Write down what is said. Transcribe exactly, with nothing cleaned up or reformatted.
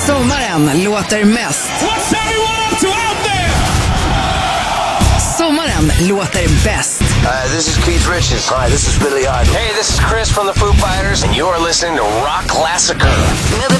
Sommaren låter mest. What's everyone up to out there? Sommaren låter bäst. Hi, this is Keith Richards. Hi, this is Billy Idol. Hey, this is Chris from the Foo Fighters, and you're listening to Rock Classicer. Med